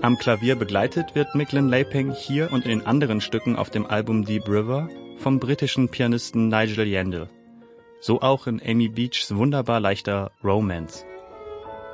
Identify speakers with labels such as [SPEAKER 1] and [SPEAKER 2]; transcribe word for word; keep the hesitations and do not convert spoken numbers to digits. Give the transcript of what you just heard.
[SPEAKER 1] Am Klavier begleitet wird Micklem Laping hier und in den anderen Stücken auf dem Album Deep River vom britischen Pianisten Nigel Yandell. So auch in Amy Beachs wunderbar leichter Romance.